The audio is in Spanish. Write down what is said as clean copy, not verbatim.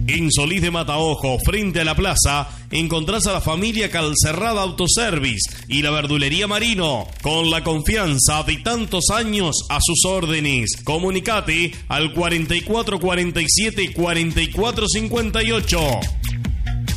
En Solís de Mataojo, frente a la plaza, encontrás a la familia Calcerrada Autoservice y la verdulería Marino, con la confianza de tantos años a sus órdenes. Comunicate al 4447 4458.